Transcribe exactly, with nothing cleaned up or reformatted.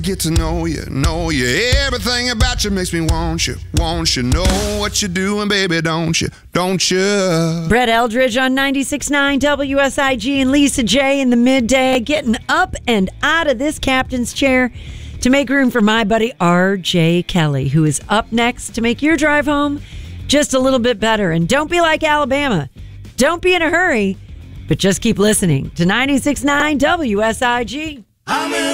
Get to know you, know you. Everything about you makes me want you, want you. Know what you're doing, baby, don't you, don't you? Brett Eldridge on ninety-six point nine W S I G and Lisa J in the midday, getting up and out of this captain's chair to make room for my buddy R J Kelly, who is up next to make your drive home just a little bit better. And don't be like Alabama. Don't be in a hurry, but just keep listening to ninety-six point nine W S I G. I'm in